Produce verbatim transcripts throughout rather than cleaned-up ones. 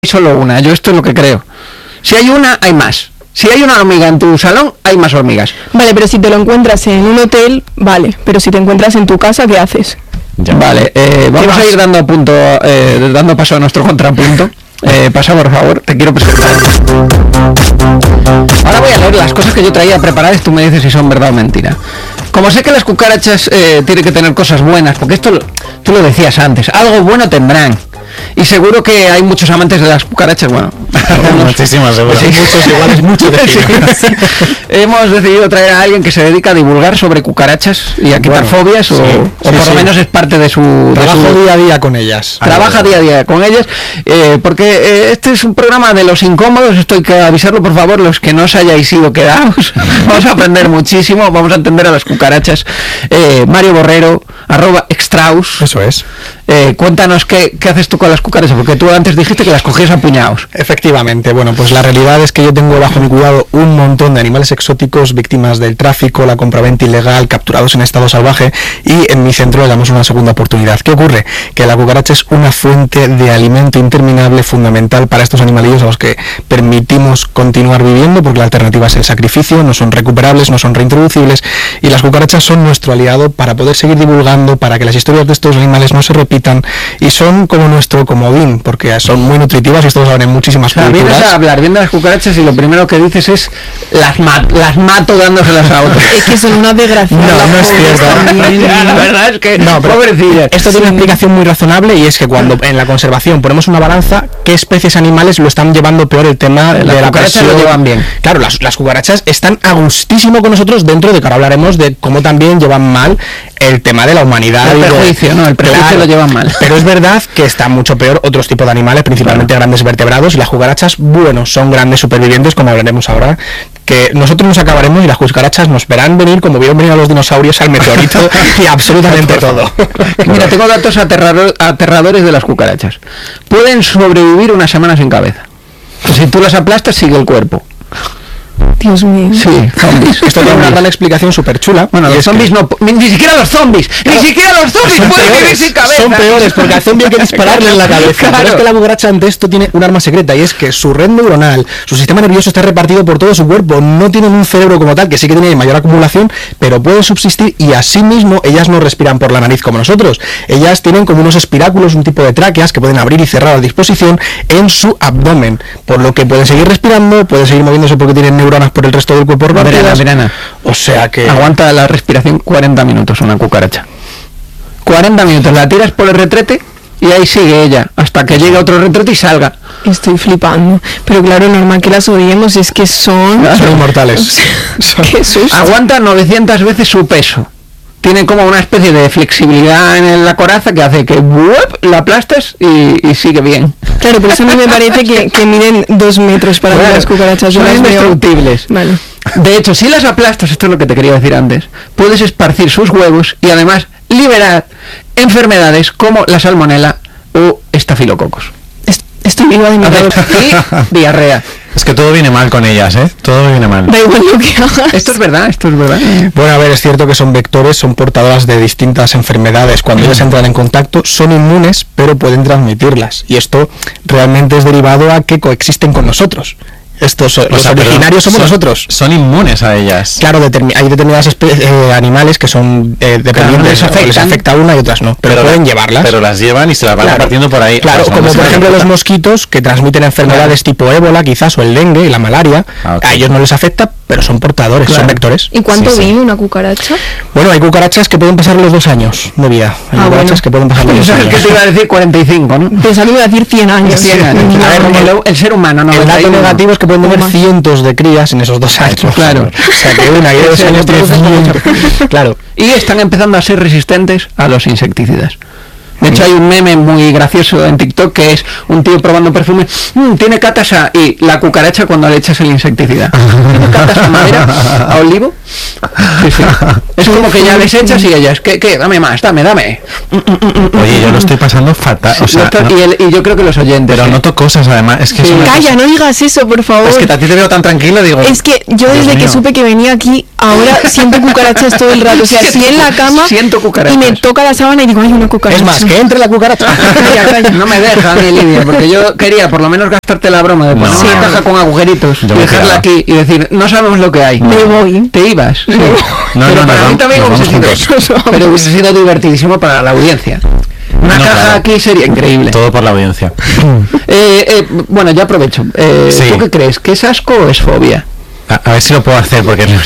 solo una, yo esto es lo que creo. Si hay una, hay más. Si hay una hormiga en tu salón, hay más hormigas. Vale, pero si te lo encuentras en un hotel, vale, pero si te encuentras en tu casa, ¿qué haces? Ya. Vale, eh, vamos a ir dando punto, eh, dando paso a nuestro contrapunto. Eh, pasa, por favor, te quiero presentar. Ahora voy a leer las cosas que yo traía preparadas y tú me dices si son verdad o mentira. Como sé que las cucarachas eh, tienen que tener cosas buenas, porque esto tú lo decías antes, algo bueno tendrán. Y seguro que hay muchos amantes de las cucarachas, bueno, muchísimas, seguro. Sí, muchos iguales, muchos sí. Hemos decidido traer a alguien que se dedica a divulgar sobre cucarachas y a quitar bueno, fobias, sí, o, sí, o por sí. lo menos es parte de su... Trabajo de su, día a día con ellas. Trabaja día a día con ellas, eh, porque eh, este es un programa de los incómodos, esto hay que avisarlo, por favor, los que no os hayáis ido, quedaos. Vamos a aprender muchísimo, vamos a entender a las cucarachas. Eh, Mario Borrero, arroba extraus. Eso es. Eh, cuéntanos qué, qué haces tú con las cucarachas, porque tú antes dijiste que las cogías a puñados. Efectivamente, bueno, pues la realidad es que yo tengo bajo mi cuidado un montón de animales exóticos víctimas del tráfico, la compraventa ilegal, capturados en estado salvaje, y en mi centro le damos una segunda oportunidad. ¿Qué ocurre? Que la cucaracha es una fuente de alimento interminable fundamental para estos animalillos a los que permitimos continuar viviendo, porque la alternativa es el sacrificio, no son recuperables, no son reintroducibles, y las cucarachas son nuestro aliado para poder seguir divulgando, para que las historias de estos animales no se repitan, y son como nuestro comodín, porque son muy nutritivas y esto lo saben en muchísimas o sea, culturas. Vienes a hablar bien de las cucarachas y lo primero que dices es las, mat las mato dándoselas a otros. Es que son una desgracia. No, no es cierto. La verdad es que no, pobrecilla. Esto tiene una explicación muy razonable, y es que cuando en la conservación ponemos una balanza, ¿qué especies animales lo están llevando peor el tema de las la cucarachas presión? Lo llevan bien. Claro, las, las cucarachas están a gustísimo con nosotros, dentro de que ahora hablaremos de cómo también llevan mal el tema de la humanidad. El prejuicio, de, no, el prejuicio claro, lo llevan mal. Pero es verdad que está mucho peor otros tipos de animales, principalmente claro. grandes vertebrados, y las cucarachas, bueno, son grandes supervivientes, como hablaremos ahora, que nosotros nos acabaremos y las cucarachas nos verán venir como vieron venir a los dinosaurios, al meteorito y absolutamente todo. Mira, tengo datos aterrador, aterradores de las cucarachas. Pueden sobrevivir una semana sin cabeza. Si tú las aplastas, sigue el cuerpo. Dios mío. Sí, zombies. Esto tiene una gran explicación súper chula. Bueno, los zombies que... no... Ni, ni siquiera los zombies. Claro. Ni siquiera los zombies son pueden peores, vivir sin cabeza. Son peores, porque al zombie hay que dispararle en la cabeza. Claro. Pero es que la cucaracha ante esto tiene un arma secreta, y es que su red neuronal, su sistema nervioso está repartido por todo su cuerpo. No tienen un cerebro como tal, que sí que tiene mayor acumulación, pero pueden subsistir, y asimismo ellas no respiran por la nariz como nosotros. Ellas tienen como unos espiráculos, un tipo de tráqueas que pueden abrir y cerrar a disposición en su abdomen, por lo que pueden seguir respirando, pueden seguir moviéndose porque tienen neuronas por el resto del cuerpo. Verena, verena. O sea que... Aguanta la respiración cuarenta minutos una cucaracha. cuarenta minutos, la tiras por el retrete y ahí sigue ella, hasta que llegue otro retrete y salga. Estoy flipando. Pero claro, normal que las odiemos, es que son... Claro. Son inmortales. Qué susto. Aguanta novecientas veces su peso. Tiene como una especie de flexibilidad en la coraza que hace que ¡buep! La aplastas y, y sigue bien. Claro, pero eso no me parece que, que miden dos metros para bueno, las cucarachas. Son indestructibles. Vale. De hecho, si las aplastas, esto es lo que te quería decir antes, puedes esparcir sus huevos y además liberar enfermedades como la salmonela o estafilococos. Estoy viva de mi y diarrea. Es que todo viene mal con ellas, ¿eh? Todo viene mal. Da igual lo que hagas. Esto es verdad, esto es verdad. Bueno, a ver, es cierto que son vectores, son portadoras de distintas enfermedades. Cuando ellas entran en contacto, son inmunes, pero pueden transmitirlas. Y esto realmente es derivado a que coexisten con nosotros. Estos o los sea, originarios somos son, nosotros. Son inmunes a ellas. Claro, determin hay determinadas eh, animales que son eh, dependientes, claro, les, les afecta una y otras no, pero, pero pueden llevarlas. Pero las llevan y se las van claro. repartiendo por ahí. Claro, como por ejemplo los mosquitos que transmiten enfermedades claro. tipo ébola quizás, o el dengue y la malaria. Ah, okay. A ellos no les afecta, pero son portadores, claro. son vectores. ¿Y cuánto sí, vive sí. una cucaracha? Bueno, hay cucarachas que pueden pasar los dos años de vida. Hay ah, cucarachas bueno. que pueden pasar los dos años. Es que te iba a decir cuarenta y cinco, ¿no? Pensaba que iba a decir cien años. cien años. No, a ver, no, el, el ser humano, no. El dato negativo es que pueden tener cientos de crías en esos dos años. Claro. O sea que una y dos años tiene. Claro. Y están empezando a ser resistentes a los insecticidas. De hecho hay un meme muy gracioso en TikTok que es un tío probando perfume, mmm, tiene catas a... y la cucaracha cuando le echas el insecticida. ¿Tiene catas a madera? ¿A olivo? Sí, sí. Es como que ya les echas y ellas, ¿qué? ¿Qué? Dame más, dame, dame. Oye, yo lo estoy pasando fatal. O sea, no, no, y, el, y yo creo que los oyentes. Pero sí. noto cosas además. Es que sí. Calla, cosa... no digas eso, por favor. Es que a ti te veo tan tranquila, digo... Es que yo desde que supe que venía aquí ahora siento cucarachas todo el rato. O sea, estoy en la cama Siento cucarachas. y me toca la sábana y digo, ay, una cucaracha. Es más, que entre la cucaracha. Calla, calla. No me deja ni Lidia, porque yo quería por lo menos gastarte la broma de poner No. una Sí. caja con agujeritos Yo y me dejarla quedaba. aquí y decir, no sabemos lo que hay. Me voy. Te ibas. Sí. No, Pero no, para nos mí vamos- también nos hubiese vamos sido, juntos. pero hubiese sido divertidísimo para la audiencia. Una No, caja claro. aquí sería increíble. Todo por la audiencia. Eh, eh, bueno, ya aprovecho. Eh, Sí. ¿Tú qué crees? ¿Que es asco o es fobia? A, a ver si lo puedo hacer porque no, no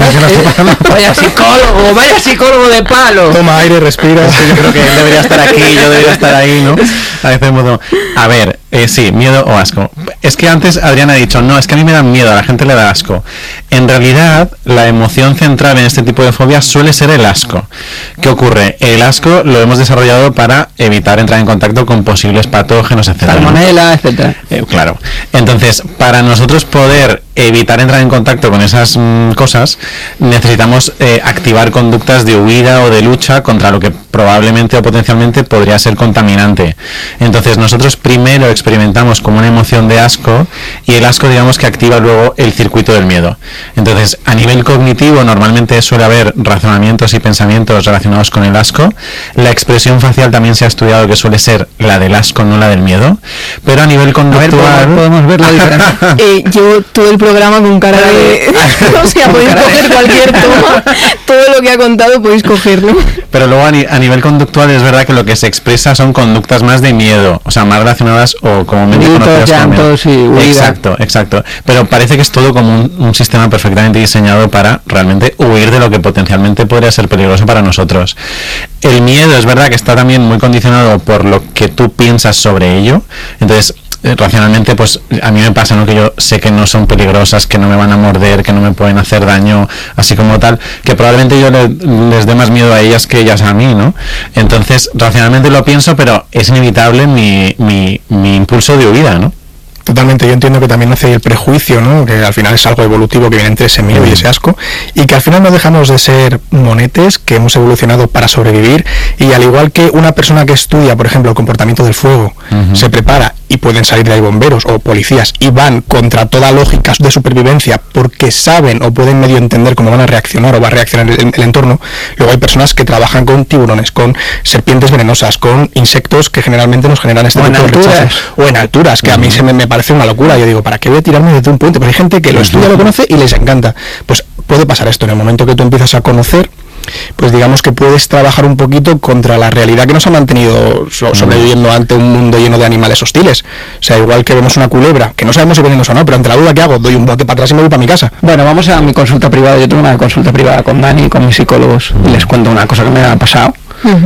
Vaya psicólogo, vaya psicólogo de palo. Toma aire, respira. Sí, yo creo que él debería estar aquí, yo debería estar ahí, ¿no? A veces modo. A ver, eh, sí, miedo o asco. Es que antes Adrián ha dicho, no, es que a mí me dan miedo, a la gente le da asco. En realidad, la emoción central en este tipo de fobias suele ser el asco. ¿Qué ocurre? El asco lo hemos desarrollado para evitar entrar en contacto con posibles patógenos, etcétera, ¿no? Salmonela, etcétera. Eh, claro. Entonces, para nosotros poder evitar entrar en contacto con esas mm, cosas, necesitamos eh, activar conductas de huida o de lucha contra lo que probablemente o potencialmente podría ser contaminante. Entonces, nosotros primero experimentamos como una emoción de asco y el asco, digamos, que activa luego el circuito del miedo. Entonces, a nivel cognitivo, normalmente suele haber razonamientos y pensamientos relacionados con el asco. La expresión facial también se ha estudiado que suele ser la del asco, no la del miedo. Pero a nivel A ver, conductual... podemos, podemos ver la diferencia. Eh, yo todo el programa con cara de... o sea, podéis Cara de- coger cualquier toma. Todo lo que ha contado podéis cogerlo. Pero luego a, ni- a nivel conductual es verdad que lo que se expresa son conductas más de miedo, o sea, más relacionadas o comúnmente Gritos, conocidas como miedo. llantos y huida. Exacto, exacto. Pero parece que es todo como un, un sistema perfectamente diseñado para realmente huir de lo que potencialmente podría ser peligroso para nosotros. El miedo es verdad que está también muy condicionado por lo que tú piensas sobre ello. Entonces, eh, racionalmente, pues a mí me pasa, ¿no? Que yo sé que no son peligrosas, que no me van a morder, que no me pueden hacer daño, así como tal, que probablemente yo le- les dé más miedo a ellas que ellas a mí, ¿no? Entonces, racionalmente lo pienso, pero es inevitable mi, mi, mi impulso de huida, ¿no? Totalmente, yo entiendo que también nace el prejuicio, ¿no? Que al final es algo evolutivo que viene entre ese miedo y ese asco, y que al final no dejamos de ser monetes que hemos evolucionado para sobrevivir, y al igual que una persona que estudia, por ejemplo, el comportamiento del fuego, Ujú. se prepara y pueden salir de ahí bomberos o policías y van contra toda lógica de supervivencia porque saben o pueden medio entender cómo van a reaccionar o va a reaccionar el, el entorno, luego hay personas que trabajan con tiburones, con serpientes venenosas, con insectos que generalmente nos generan este O en tipo de alturas. rechazo. O en alturas, que a mí se me, me parece una locura. Yo digo, ¿para qué voy a tirarme desde un puente? Pero hay gente que lo estudia, lo conoce y les encanta. Pues puede pasar esto en el momento que tú empiezas a conocer, pues digamos que puedes trabajar un poquito contra la realidad que nos ha mantenido so- sobreviviendo ante un mundo lleno de animales hostiles. O sea, igual que vemos una culebra, que no sabemos si venenosa o no, pero ante la duda que hago, doy un bote para atrás y me voy para mi casa. Bueno, vamos a mi consulta privada. Yo tengo una consulta privada con Dani y con mis psicólogos y les cuento una cosa que me ha pasado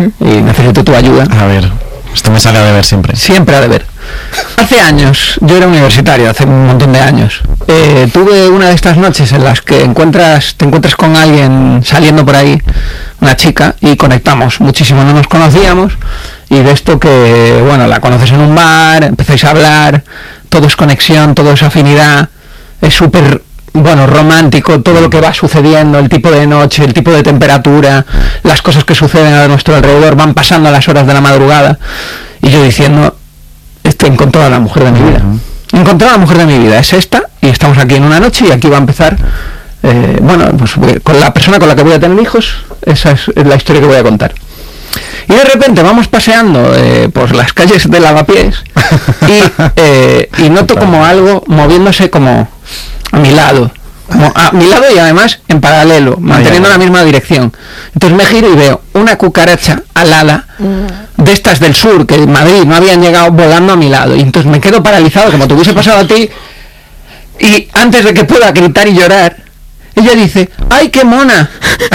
y necesito tu ayuda. A ver, esto me sale a deber siempre. Siempre a deber. Hace años, yo era universitario, hace un montón de años. Eh, tuve una de estas noches en las que encuentras, te encuentras con alguien saliendo por ahí, una chica, y conectamos muchísimo. No nos conocíamos, y de esto que, bueno, la conoces en un bar, empezáis a hablar, todo es conexión, todo es afinidad, es súper, bueno, romántico, todo lo que va sucediendo, el tipo de noche, el tipo de temperatura, las cosas que suceden a nuestro alrededor, van pasando las horas de la madrugada, y yo diciendo, esto he encontrado a la mujer de mi vida. He encontrado a la mujer de mi vida, es esta, y estamos aquí en una noche y aquí va a empezar, eh, bueno, pues eh, con la persona con la que voy a tener hijos, esa es, es la historia que voy a contar. Y de repente vamos paseando eh, por las calles de Lavapiés y, eh, y noto como algo moviéndose como a mi lado, como a mi lado y además en paralelo, manteniendo ay, ay. la misma dirección. Entonces me giro y veo una cucaracha alada de estas del sur, que en Madrid no habían llegado, volando a mi lado. Y entonces me quedo paralizado, como te hubiese pasado a ti, y antes de que pueda gritar y llorar, ella dice, ¡ay, qué mona!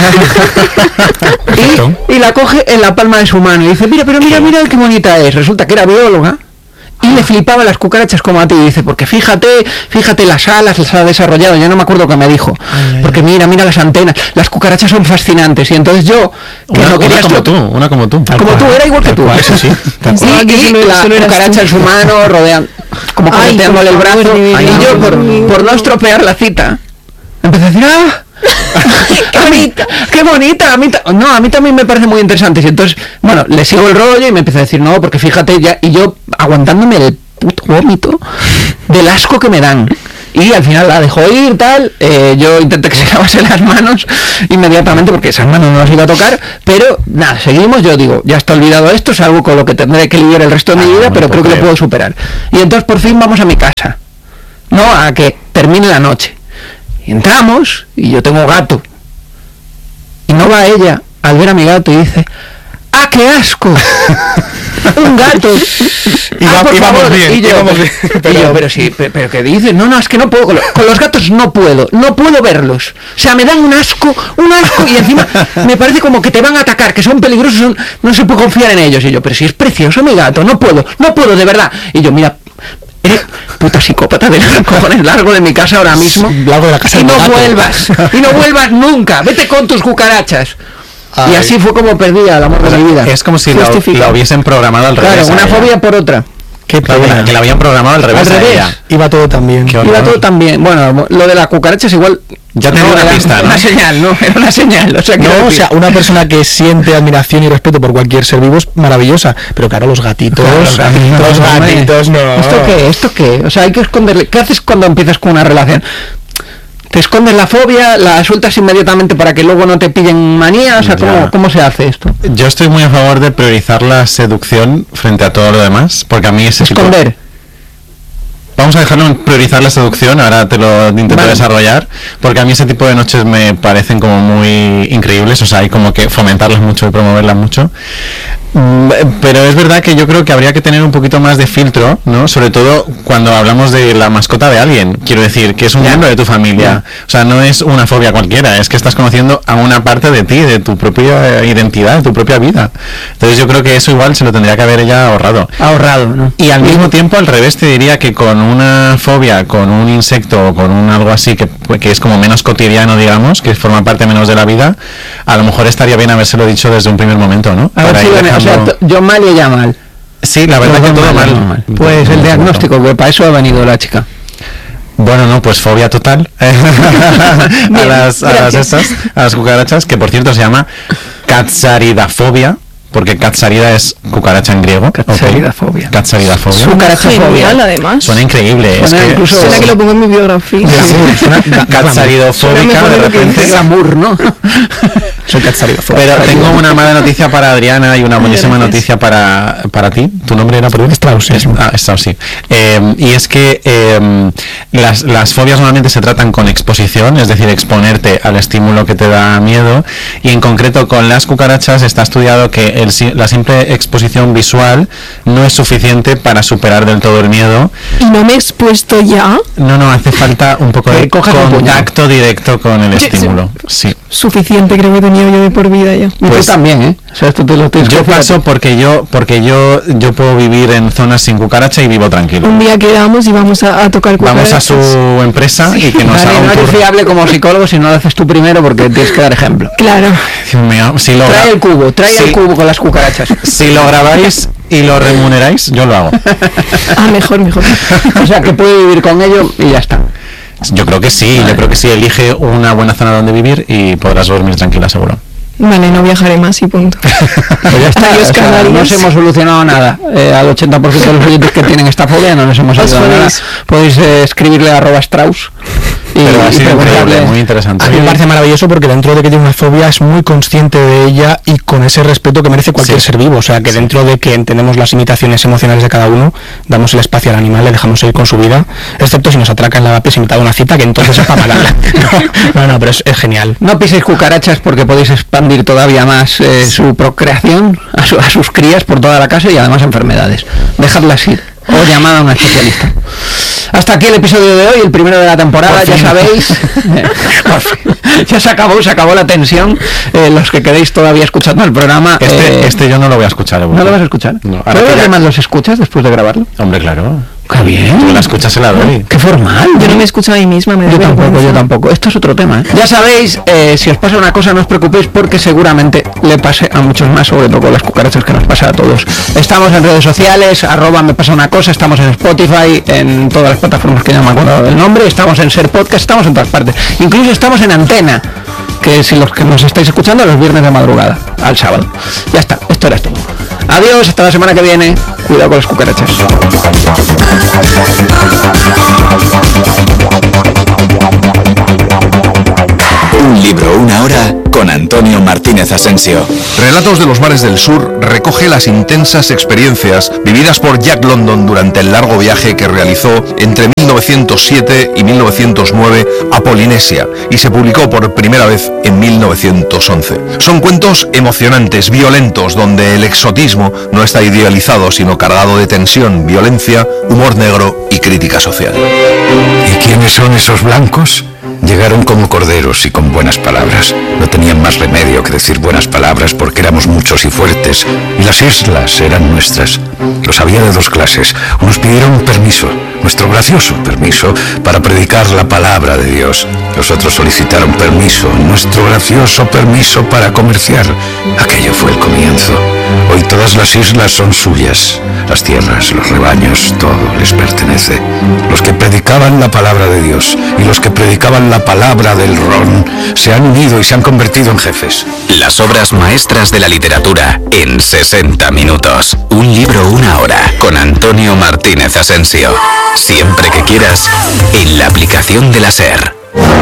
y, y la coge en la palma de su mano y dice, mira, pero mira, mira qué bonita es. Resulta que era bióloga y le flipaba las cucarachas como a ti. Y dice, porque fíjate, fíjate las alas, las ha desarrollado. Yo no me acuerdo qué me dijo. Porque mira, mira las antenas. Las cucarachas son fascinantes. Y entonces yo, que Una, no quería una como esto- tú, una como tú. como tú, era igual que tú. Eso sí. Pensaba Y, que y solo- la solo eras cucaracha tú. en su mano, rodeando, como Ay, correteándole el por brazo. favor, de Y verdad. yo, por, por no estropear la cita, empecé a decir, ¡ah! ¡Qué bonita! ¡Qué bonita! A mí, ta- no, a mí también me parece muy interesante. Y entonces, bueno, le sigo el rollo y me empieza a decir, no, porque fíjate ya, y yo aguantándome el puto vómito del asco que me dan. y al final la dejó ir, tal, eh, yo intenté que se lavase las manos inmediatamente porque esas manos no las iba a tocar, pero nada, seguimos, yo digo, ya está olvidado esto, es algo con lo que tendré que lidiar el resto de mi Ah, vida, no pero creo que lo creo. puedo superar. Y entonces por fin vamos a mi casa, no a que termine la noche. Y entramos y yo tengo gato. Y no va ella al ver a mi gato y dice, ¡ah, qué asco! Un gato. Y Ah, va- por íbamos favor. bien, y yo, íbamos bien, y pero- yo, pero sí, pero, pero ¿qué dices? No, no, es que no puedo, con, lo- con los gatos no puedo, no puedo verlos. O sea, me dan un asco, un asco, y encima me parece como que te van a atacar, que son peligrosos, son- no se puede confiar en ellos. Y yo, pero si es precioso mi gato, no puedo, no puedo, de verdad. Y yo, mira, eres puta psicópata de los cojones, largo de mi casa ahora mismo. Largo de la casa y del no gato. vuelvas, y no vuelvas nunca, vete con tus cucarachas. Y Ay. así fue como perdí al amor de mi vida. Es como si lo, Justificado. lo hubiesen programado al Claro, revés. a una ella. fobia por otra. Qué Que la- pena. que la habían programado al revés. Al a revés. ella. Iba todo tan bien. Qué Iba horror. todo también. Bueno, lo de la cucaracha es igual. Ya te dio una era pista, ¿no? Una señal, no, era una señal. O sea, quiero No, o decir- sea, una persona que siente admiración y respeto por cualquier ser vivo es maravillosa, pero claro, los gatitos, Claro, los gatitos, los hombre. gatitos no. ¿Esto qué? ¿Esto qué? O sea, hay que esconderle. ¿Qué haces cuando empiezas con una relación? ¿Te escondes la fobia, la sueltas inmediatamente para que luego no te pillen manía? O sea, ¿cómo, Ya. ¿cómo se hace esto? Yo estoy muy a favor de priorizar la seducción frente a todo lo demás, porque a mí ese tipo- Esconder. Vamos a dejarlo en priorizar la seducción, ahora te lo intento Vale. desarrollar, porque a mí ese tipo de noches me parecen como muy increíbles, o sea, hay como que fomentarlas mucho y promoverlas mucho. Mm, Pero es verdad que yo creo que habría que tener un poquito más de filtro, ¿no? Sobre todo cuando hablamos de la mascota de alguien. Quiero decir, que es un Ya. miembro de tu familia. Ya. O sea, no es una fobia cualquiera, es que estás conociendo a una parte de ti, de tu propia eh, identidad, de tu propia vida. Entonces yo creo que eso igual se lo tendría que haber ella ahorrado. Ahorrado, ¿no? Y al mismo tiempo, al revés, te diría que con una fobia, con un insecto o con un algo así que, que es como menos cotidiano, digamos, que forma parte menos de la vida, a lo mejor estaría bien habérselo dicho desde un primer momento, ¿no? A ver Para si ir viene- o sea, dejando- t- yo mal y ella mal. Sí, la verdad Los que dos todo mal, mal. los dos mal. Pues el diagnóstico, que para eso ha venido la chica. Bueno, no, pues fobia total a Bien, las, a las gracias. estas, a las cucarachas, que por cierto se llama catsaridafobia, porque catsarida es cucaracha en griego. Catsaridafobia. Ok. Catsaridafobia. Su cucarachafobia. Genial, además. Suena increíble. es Suena que incluso- Será que lo pongo en mi biografía. Glamour, suena ga- catsaridofóbica Suena mejor de de lo que repente. Es glamour, ¿no? Soy catsaridofóbico. Pero tengo una mala noticia para Adriana y una buenísima Gracias. noticia para, para ti. ¿Tu nombre era, perdón? Strauss, sí. Es- Ah, Strauss, sí. Eh, y es que eh, las, las fobias normalmente se tratan con exposición, es decir, exponerte al estímulo que te da miedo. Y en concreto con las cucarachas está estudiado que el si- la simple exposición visual no es suficiente para superar del todo el miedo. Y no me he expuesto ya. No, no, hace falta un poco Que de cojas un contacto directo con el Sí, sí. estímulo. Sí. Suficiente creo que he tenido yo de por vida ya. Y Pues- tú también, ¿eh? O sea, esto te lo tienes Yo que paso porque yo porque yo yo puedo vivir en zonas sin cucaracha y vivo tranquilo. Un día quedamos y vamos a, a tocar Vamos a cucarachas. su empresa y que nos Vale, haga no un eres tour. fiable como psicólogo si no lo haces tú primero porque tienes que dar ejemplo. Claro. Dios mío, si lo, Trae gra- el cubo, trae Sí. el cubo con las cucarachas. si lo grabáis y lo remuneráis, yo lo hago. Ah, mejor, mejor. O sea, que puede vivir con ello y ya está. Yo creo que sí, yo creo que sí. Elige una buena zona donde vivir y podrás dormir tranquila, seguro. Vale, no viajaré más y punto. Pues ya está, Adiós, o sea, no Canarias. nos hemos solucionado nada. Eh, al ochenta por ciento de los oyentes que tienen esta fobia no nos hemos Os ayudado nada. jodéis. Podéis eh, escribirle a arroba Strauss y, Pero ha y sido preguntarle- increíble, muy interesante. A mí me parece maravilloso porque dentro de que tiene una fobia es muy consciente de ella y con ese respeto que merece cualquier Sí. ser vivo. O sea, que dentro de que entendemos las limitaciones emocionales de cada uno, damos el espacio al animal, le dejamos ir con su vida, excepto si nos atraca en lavapiés invitado a una cita, que entonces es para matarla. No, no, pero es, es genial. No piséis cucarachas porque podéis expandir todavía más eh, su procreación a, su- a sus crías por toda la casa y además enfermedades. Dejadlas ir o llamad a un especialista. Hasta aquí el episodio de hoy, el primero de la temporada, Por ya fin. sabéis. Por fin. Ya se acabó, se acabó la tensión. Eh, los que quedéis todavía escuchando el programa. Este, eh, este yo no lo voy a escuchar. ¿No lo vas a escuchar? No, ahora ¿Pero que los ya- demás los escuchas después de grabarlo? Hombre, claro. ¡Qué bien! Tú la escuchas, se la doy. ¡Qué formal! Yo no me escucho a mí misma, me da Yo tampoco, vergüenza. yo tampoco. Esto es otro tema, ¿eh? Ya sabéis, eh, si os pasa una cosa no os preocupéis porque seguramente le pase a muchos más, sobre todo con las cucarachas que nos pasa a todos. Estamos en redes sociales, arroba me pasa una cosa, estamos en Spotify, en todas las plataformas que ya me acuerdo del nombre, estamos en Ser Podcast, estamos en todas partes. Incluso estamos en Antena, que si los que nos estáis escuchando los viernes de madrugada, al sábado. Ya está, esto era todo. Adiós, hasta la semana que viene. Cuidado con las cucarachas. Antonio Martínez Asensio. Relatos de los Mares del Sur recoge las intensas experiencias vividas por Jack London durante el largo viaje que realizó entre mil novecientos siete y mil novecientos nueve a Polinesia y se publicó por primera vez en mil novecientos once. Son cuentos emocionantes, violentos, donde el exotismo no está idealizado, sino cargado de tensión, violencia, humor negro y crítica social. ¿Y quiénes son esos blancos? Llegaron como corderos y con buenas palabras. No tenían más remedio que decir buenas palabras porque éramos muchos y fuertes, y las islas eran nuestras. Los había de dos clases. Unos pidieron permiso, nuestro gracioso permiso, para predicar la palabra de Dios. Los otros solicitaron permiso, nuestro gracioso permiso para comerciar. Aquello fue el comienzo. Hoy todas las islas son suyas. Las tierras, los rebaños, todo les pertenece. Los que predicaban la palabra de Dios y los que predicaban la palabra del ron se han unido y se han convertido en jefes. Las obras maestras de la literatura en sesenta minutos. Un libro, una hora, con Antonio Martínez Asensio. Siempre que quieras, en la aplicación de la SER.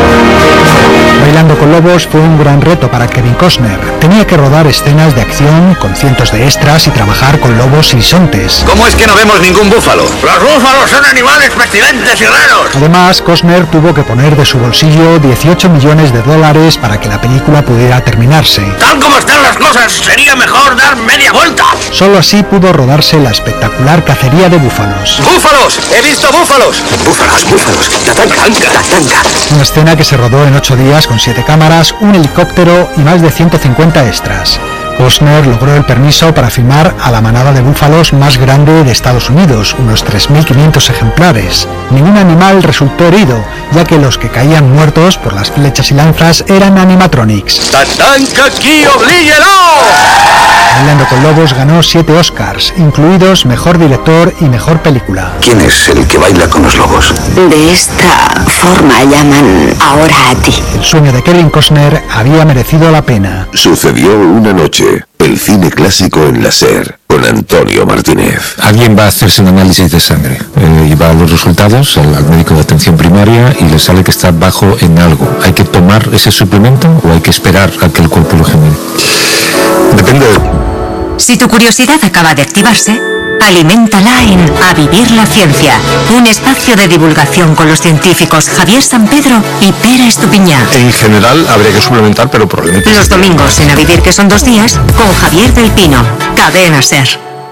Bailando con lobos fue un gran reto para Kevin Costner. Tenía que rodar escenas de acción con cientos de extras y trabajar con lobos y bisontes. ¿Cómo es que no vemos ningún búfalo? ¡Los búfalos son animales pestilentes y raros! Además, Costner tuvo que poner de su bolsillo dieciocho millones de dólares para que la película pudiera terminarse. Tal como están las cosas, sería mejor dar media vuelta. Solo así pudo rodarse la espectacular cacería de búfalos. ¡Búfalos! ¡He visto búfalos! ¡Búfalos, búfalos! ¡Tatanca, tatanca! Una escena que se rodó en ocho días con siete cámaras, un helicóptero y más de ciento cincuenta extras. Costner logró el permiso para filmar a la manada de búfalos más grande de Estados Unidos, unos tres mil quinientos ejemplares. Ningún animal resultó herido, ya que los que caían muertos por las flechas y lanzas eran animatronics. ¡Tatanca aquí, oblíguelo! Bailando con lobos ganó siete Oscars, incluidos Mejor Director y Mejor Película. ¿Quién es el que baila con los lobos? De esta forma llaman ahora a ti. El sueño de Kevin Costner había merecido la pena. Sucedió una noche. El cine clásico en la SER, con Antonio Martínez. Alguien va a hacerse un análisis de sangre eh, y va a los resultados al, al médico de atención primaria y le sale que está bajo en algo. ¿Hay que tomar ese suplemento o hay que esperar a que el cuerpo lo genere? Depende de... Si tu curiosidad acaba de activarse, aliméntala en A Vivir la Ciencia, un espacio de divulgación con los científicos Javier San Pedro y Pere Estupiñá. En general habría que suplementar, pero probablemente... Los domingos en A Vivir, que son dos días, con Javier del Pino, Cadena SER.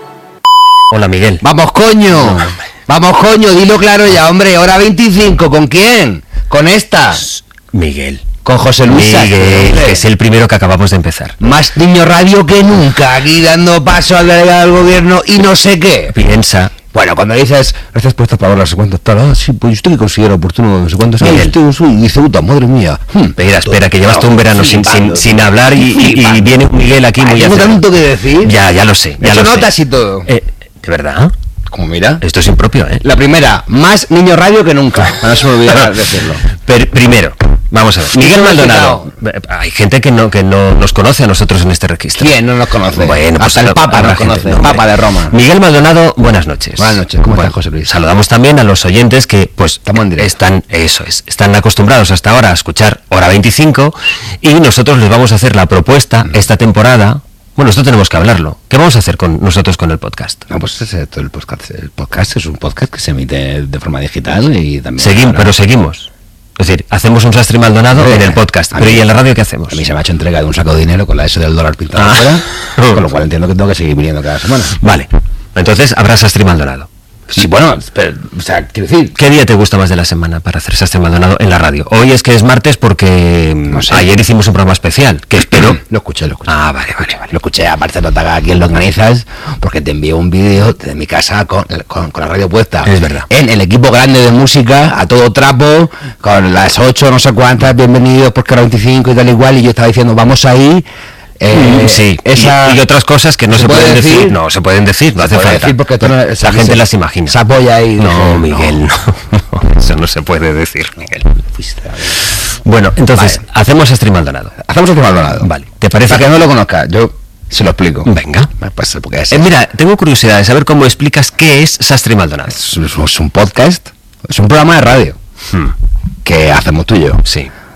Hola, Miguel. ¡Vamos, coño! ¡Vamos, coño! Dilo claro ya, hombre. Hora veinticinco. ¿Con quién? ¿Con esta? Miguel. Con José Luis Miguel, que es el primero que acabamos de empezar. Más niño radio que nunca, aquí dando paso al delegado del gobierno y no sé qué. Piensa. Bueno, cuando dices, gracias por esta palabra, no sé cuánto tal, ah, sí, pues usted que considera oportuno, no sé cuánto, Miguel. usted y dice, puta, madre mía. Hmm, espera, espera, que llevas todo un verano sin, sin, sin hablar y, y, y viene Miguel aquí muy Tengo tanto que decir. Ya, ya lo sé. Ya He hecho lo notas sé. y todo. Eh, ¿De verdad? Como mira. Esto es impropio, ¿eh? La primera, más niño radio que nunca. No se me olvidará decirlo. Pero, primero, vamos a ver. Miguel Maldonado. Hay gente que no que no nos conoce a nosotros en este registro. ¿Quién no nos conoce? Bueno, pues hasta el Papa nos conoce. El Papa de Roma. Miguel Maldonado, buenas noches. Buenas noches. ¿Cómo bueno, estás, José Luis? Saludamos también a los oyentes que, pues, están, eso es, están acostumbrados hasta ahora a escuchar Hora veinticinco y nosotros les vamos a hacer la propuesta esta temporada. Bueno, esto tenemos que hablarlo. ¿Qué vamos a hacer con nosotros con el podcast? No, pues es todo el podcast. El podcast es un podcast que se emite de forma digital y también... Seguimos, pero seguimos. Es decir, hacemos un Sastre Maldonado en el podcast, pero mí, ¿y en la radio qué hacemos? A mí se me ha hecho entrega de un saco de dinero con la S del dólar pintado ah. afuera, con lo cual entiendo que tengo que seguir viniendo cada semana. Vale, entonces habrá Sastre Maldonado. Sí, bueno, pero, o sea, quiero decir... ¿Qué día te gusta más de la semana para hacer Sastre Maldonado en la radio? Hoy es que es martes porque no sé. Ayer hicimos un programa especial, que espero... Lo escuché, lo escuché. Ah, vale, vale, vale. Lo escuché, aparte no te haga quien lo organizas, porque te envío un vídeo de mi casa con, con, con la radio puesta. Es verdad. En el equipo grande de música, a todo trapo, con las ocho, no sé cuántas, bienvenidos, porque era veinticinco y tal igual, y yo estaba diciendo, vamos ahí... Eh, sí, esa, y, y otras cosas que no se, se pueden decir? decir, no se pueden decir, no hace falta. Decir porque no, la se, gente se, las imagina. Se apoya ahí. No, dije, Miguel, no. No, no, eso no se puede decir, Miguel. Bueno, entonces, vale. hacemos a Stream Maldonado. Hacemos a Stream Maldonado. Vale, ¿te parece? Para que no lo conozca, yo se lo explico. Venga. Pues, porque es eh, mira, tengo curiosidad de saber cómo explicas qué es Sastre Maldonado. Es, es un podcast, es un programa de radio hmm. que hacemos tú y yo. Sí.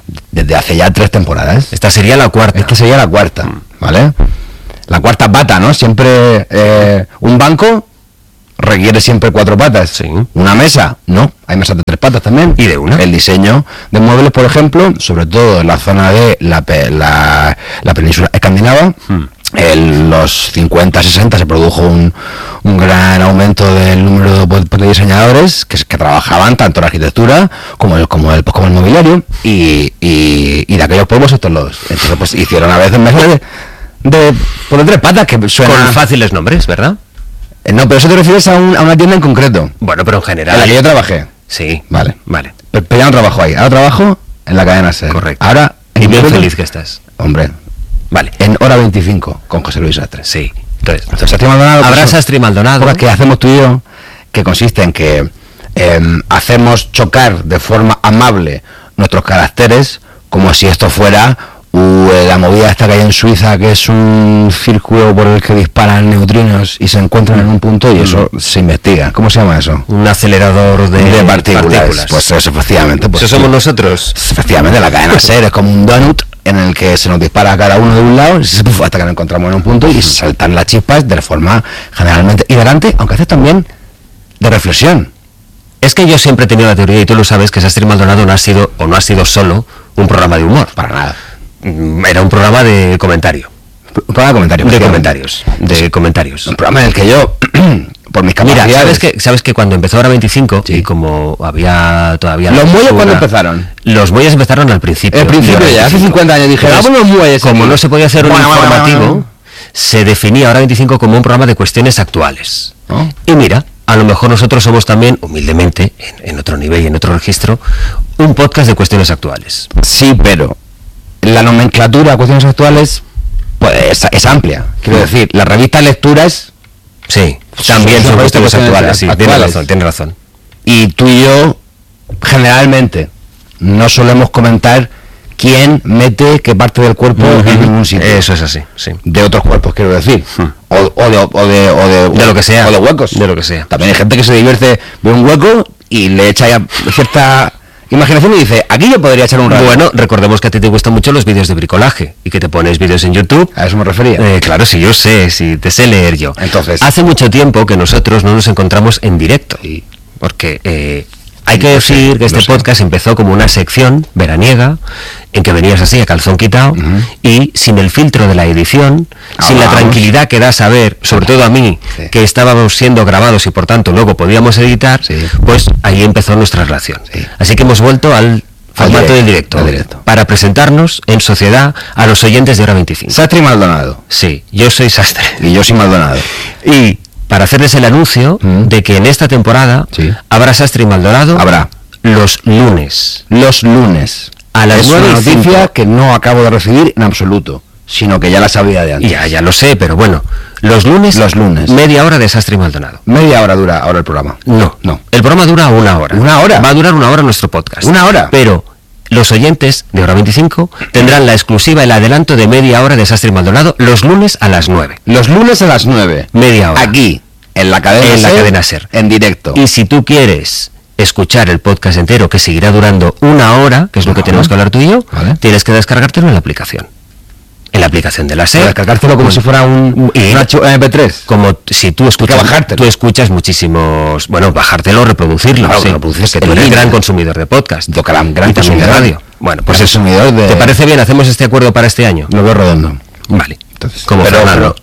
desde hace ya tres temporadas. Esta sería la cuarta. Esta sería la cuarta, ¿vale? La cuarta pata, ¿no? Siempre eh, un banco requiere siempre cuatro patas. Sí. Una mesa, no, hay mesas de tres patas también. ¿Y de una? El diseño de muebles, por ejemplo, sobre todo en la zona de la, pe- la, la península escandinava, hmm. en los cincuenta, sesenta se produjo un, un gran aumento del número de, de diseñadores que, que trabajaban tanto la arquitectura como el, como el, como el mobiliario y, y, y de aquellos pueblos estos los. Entonces pues hicieron a veces mesas de, de, pues, de tres patas que suenan... Con fáciles nombres, ¿verdad? No, pero eso te refieres a, un, a una tienda en concreto. Bueno, pero en general. En la que yo trabajé. Sí. Vale. Vale. Pero, pero ya no trabajo ahí. Ahora trabajo en la cadena SER. Correcto. Ahora... Y bien concreto, feliz que estás. Hombre. Vale. En Hora veinticinco, con José Luis Sastre. Sí. Entonces, Entonces Sastre Maldonado... habrá pues, Sastre Maldonado. Cosas que hacemos tú y yo, que consiste en que eh, hacemos chocar de forma amable nuestros caracteres, como si esto fuera... Uh, la movida esta que hay en Suiza, que es un círculo por el que disparan neutrinos y se encuentran en un punto y eso mm. se investiga. ¿Cómo se llama eso? Un acelerador de, de partículas. partículas. Pues eso, efectivamente. Pues, ¿Eso somos nosotros? Efectivamente, la cadena SER es como un donut en el que se nos dispara a cada uno de un lado hasta que nos encontramos en un punto y saltan las chispas de forma generalmente hilarante, aunque a veces también de reflexión. Es que yo siempre he tenido la teoría, y tú lo sabes, que Sastre Maldonado no ha sido, o no ha sido solo, un programa de humor. Para nada. Era un programa de comentario. Un programa de comentarios. De comentarios. De comentarios. Un programa en el que yo, por mis capacidades... Mira, ¿sabes que, sabes que cuando empezó Hora veinticinco, sí. y como había todavía... ¿Los muelles cuándo empezaron? Los muelles empezaron al principio. El principio ya, hace cincuenta años dije, vamos los muelles. Como aquí. No se podía hacer bueno, un bueno, informativo, bueno, bueno. se definía Hora veinticinco como un programa de cuestiones actuales. ¿Oh? Y mira, a lo mejor nosotros somos también, humildemente, en, en otro nivel y en otro registro, un podcast de cuestiones actuales. Sí, pero... la nomenclatura de cuestiones actuales pues, es, es amplia. Quiero decir, la revista Lecturas sí, también son cuestiones actuales. Sí, actuales. Tiene razón, tiene razón. Y tú y yo, generalmente, no solemos comentar quién mete qué parte del cuerpo uh-huh. en ningún sitio. Eso es así, sí. De otros cuerpos, quiero decir. Uh-huh. O, o, de, o, de, o de... De lo que sea. O de huecos. De lo que sea. También hay gente que se divierte, ve un hueco y le echa ya cierta... imaginación y dice, aquí yo podría echar un rato. Bueno, recordemos que a ti te gustan mucho los vídeos de bricolaje y que te pones vídeos en YouTube. A eso me refería. Eh, claro, sí, yo sé, sí, te sé leer yo. Entonces, hace mucho tiempo que nosotros no nos encontramos en directo. Sí. Porque eh, hay que decir sé, que este podcast sé. empezó como una sección veraniega en que venías así a calzón quitado uh-huh. y sin el filtro de la edición, ah, sin vamos. la tranquilidad que da saber, sobre todo a mí, sí. que estábamos siendo grabados y por tanto luego podíamos editar, sí. pues ahí empezó nuestra relación. Sí. Así que hemos vuelto al formato del directo, directo, para presentarnos en sociedad a los oyentes de Hora veinticinco. Sastre y Maldonado. Sí, yo soy Sastre. Y yo soy Maldonado. Y para hacerles el anuncio mm. de que en esta temporada sí. habrá Sastre y Maldonado. Habrá. Los lunes. Los lunes. A las es nueve una noticia que no acabo de recibir en absoluto, sino que ya la sabía de antes. Ya, ya lo sé, pero bueno, los lunes, los lunes, media hora de Sastre y Maldonado. Media hora dura ahora el programa. No, no. El programa dura una hora. ¿Una hora? Va a durar una hora nuestro podcast. ¿Una hora? Pero los oyentes de Hora veinticinco tendrán la exclusiva, el adelanto de media hora de Sastre y Maldonado los lunes a las nueve. Los lunes a las nueve. Media hora. Aquí, en la cadena en SER. la cadena SER. En directo. Y si tú quieres escuchar el podcast entero, que seguirá durando una hora, que es lo que tenemos que hablar tú y yo, ¿vale? Tienes que descargártelo en la aplicación. En la aplicación de la SER. Descargártelo como un, si fuera un, y, un eme pe tres. Como si tú escuchas, tú escuchas muchísimos, bueno, bajártelo, reproducirlo. Claro, sí. reproducir, que tú eres gran consumidor de podcast. Gran, gran y también de radio. Bueno, pues el consumidor de... ¿Te parece bien? ¿Hacemos este acuerdo para este año? Lo veo redondo. Vale. Entonces, como pero, Fernando.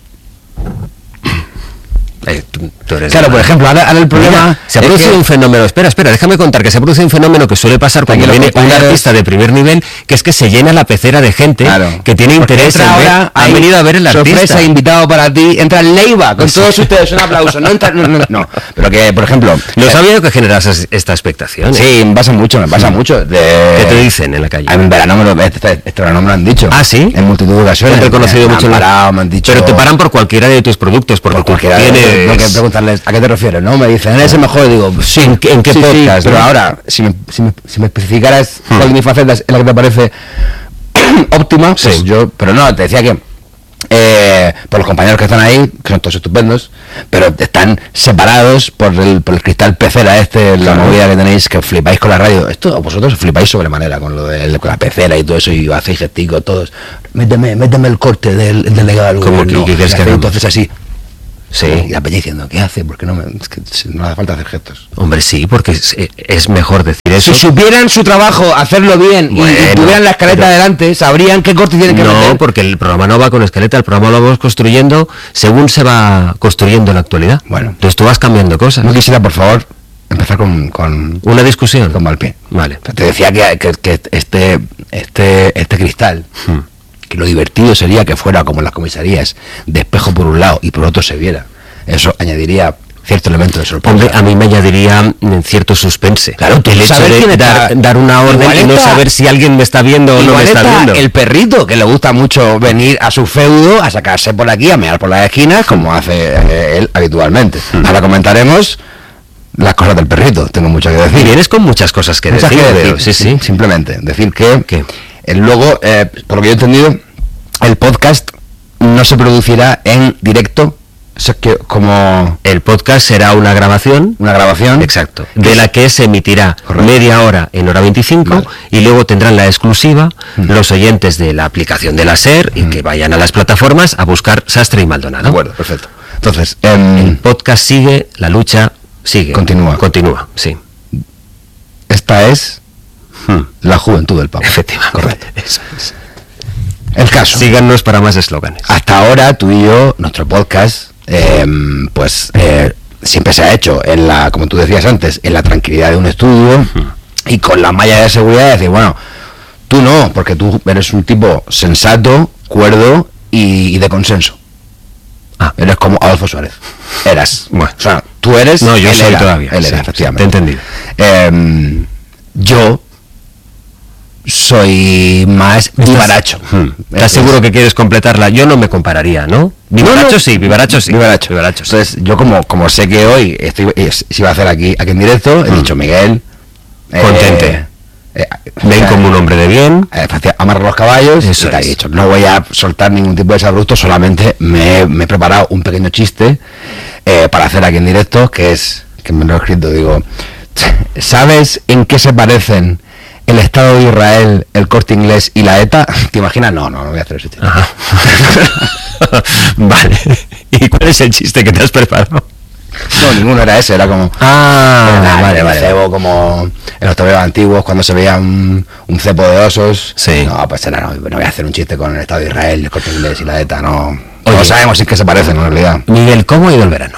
Eh, tú, tú eres claro, por ejemplo, ahora, ahora el problema Mira, se ha producido que... un fenómeno, espera, espera, déjame contar que se ha producido un fenómeno que suele pasar cuando viene un artista de primer nivel, que es que se llena la pecera de gente claro. que tiene Porque interés en ver, ahora han venido a ver el artista. Sorpresa, invitado para ti, entra Leiva, con todos ustedes, un aplauso, no, entra, no, no, no, pero que, por ejemplo... ¿Lo eh, sabía que generas esta expectación? Sí, me pasa mucho, me pasa sí. mucho. De... ¿Qué te dicen en la calle? En verano me lo, este, este verano me lo han dicho. ¿Ah, sí? En multitud de ocasiones. Te han reconocido me, mucho. Me han parado, me han dicho... Pero te paran por cualquiera de tus productos, porque por cualquiera tienes... de, tengo que preguntarles, ¿a qué te refieres? No, me dicen, eres el mejor, y digo, sí, ¿en qué, en qué sí, podcast? Sí, pero ahora, si me, si me, si me especificaras hmm. cuál de mis facetas es la que te parece óptima, pues sí. yo, pero no, te decía que eh, por los compañeros que están ahí, que son todos estupendos, pero están separados por el, por el cristal pecera este, la Claro. movida que tenéis, que flipáis con la radio. Esto vosotros flipáis sobremanera con lo de con la pecera y todo eso, y hacéis gesticos todos. Méteme, méteme el corte del, del delegado del ¿Cómo gobierno. que- que quieres Y que hacéis hagamos? entonces así. Sí. Y la peña diciendo, ¿qué hace? Porque no me, es que no hace falta hacer gestos. Hombre, sí, porque es, es mejor decir eso. Si supieran su trabajo, hacerlo bien, y- y, Bueno, tuvieran la escaleta pero- adelante, sabrían qué corte tienen que No, meter. porque el programa no va con escaleta, el programa lo vamos construyendo según se va construyendo en la actualidad. Bueno. Entonces tú vas cambiando cosas. No quisiera, por favor, empezar con, con, Una discusión. con mal pie. Vale. Te decía que, que- que este, este, este cristal, Hmm. que lo divertido sería que fuera como en las comisarías, de espejo por un lado y por otro se viera. Eso añadiría cierto elemento de sorpresa. Hombre, a mí me añadiría mm, cierto suspense. Claro, tú el hecho saber quién de está- dar, dar una orden Igual y no está- saber si alguien me está viendo o no me Igual está está viendo. el perrito, que le gusta mucho venir a su feudo, a sacarse por aquí, a mear por las esquinas, como hace eh, él habitualmente. Ahora comentaremos las cosas del perrito, tengo mucho que decir. Y vienes con muchas cosas que Muchas decir. que veo. decir, Sí, sí. Simplemente decir que ¿Qué? el luego, eh, por lo que yo he entendido, el podcast no se producirá en directo, se- que- como El podcast será una grabación. una grabación. Exacto. De la que se emitirá Correcto. media hora en hora veinticinco Vale. y luego tendrán la exclusiva Mm. los oyentes de la aplicación de la SER y que vayan a las plataformas a buscar Sastre y Maldonado. De acuerdo, perfecto. Entonces, em, El podcast sigue, la lucha sigue. Continúa. Continúa, sí. esta es Hmm. la juventud del Papa. Efectivamente. Correcto. Eso es. El caso. Síganos para más eslóganes. Hasta ahora, tú y yo, nuestro podcast, eh, pues eh, siempre se ha hecho en la, como tú decías antes, en la tranquilidad de un estudio y con la malla de seguridad de decir, bueno, tú no, porque tú eres un tipo sensato, cuerdo y, y de consenso. Ah. Eres como Adolfo Suárez. Eras. Bueno. O sea, tú eres. No, yo él soy era, todavía. Él sí, era, sí, efectivamente. te he entendido. Em, yo soy más vivaracho. Hmm. ¿Estás seguro que quieres completarla? Yo no me compararía, ¿no? Vivaracho No, no. sí, vivaracho sí. Vivaracho. Vivaracho sí. Entonces, yo como, como sé que hoy estoy, es- se iba a hacer aquí, aquí en directo, he dicho, Miguel, eh, Contente. eh, Ven eh, como un hombre de bien. eh, faci- amarra los caballos. Eso y te he es. dicho, no voy a soltar ningún tipo de desabrupto, solamente me, he- me he preparado un pequeño chiste eh, para hacer aquí en directo, que es, que me lo he escrito, digo, ¿sabes en qué se parecen el Estado de Israel, el Corte Inglés y la ETA? ¿Te imaginas? No, no, no voy a hacer ese chiste. Ajá. Vale. ¿Y cuál es el chiste que te has preparado? No, ninguno era ese, era como... Ah, Era vale, el vale. cebo, como en los toreros antiguos, cuando se veía un, un cepo de osos. Sí. No, pues era, no, no voy a hacer un chiste con el Estado de Israel, el Corte Inglés y la ETA, no. Oye. No sabemos si es que se parecen en realidad. Miguel, ¿cómo ha ido el verano?